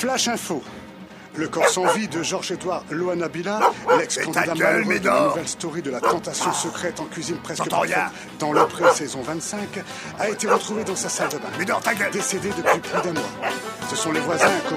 Flash info. Le corps sans vie de Georges-Édouard Loanabila, l'ex-candidat malheureux de la nouvelle story de la tentation secrète en cuisine presque parfaite dans le pré-saison 25, a été retrouvé dans sa salle de bain. Décédé depuis plus d'1 mois. Ce sont les voisins